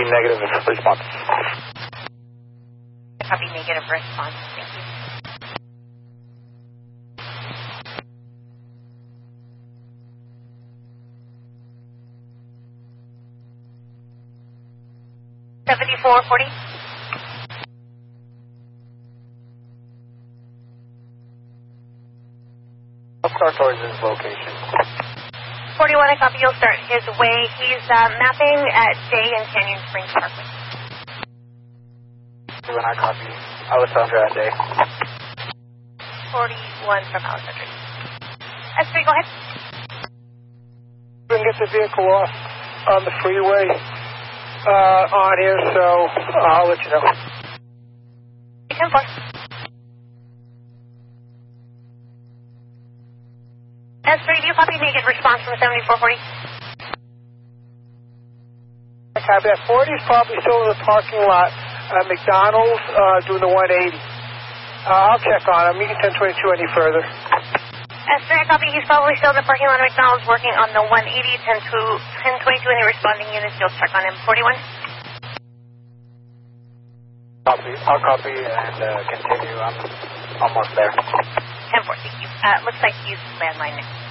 negative response. Copy negative response. Thank you. $74.40. I'll start towards his location. 41, I copy. You'll start his way. He's mapping at Day and Canyon Springs Parkway. When I copy, Alessandra at Day. 41 from Alessandra. S3, go ahead. We can get the vehicle off on the freeway on here, so I'll let you know. 10-4. S3, do you copy negative response from 7440? Copy that. 40 is probably still in the parking lot at McDonald's doing the 180. I'll check on him. You can 1022 any further. S3, I copy. He's probably still in the parking lot of McDonald's working on the 180, 1022 any responding units. You'll check on him. 41? Copy. I'll copy and continue. I'm almost there. 10-4, thank you. Looks like he's landline now.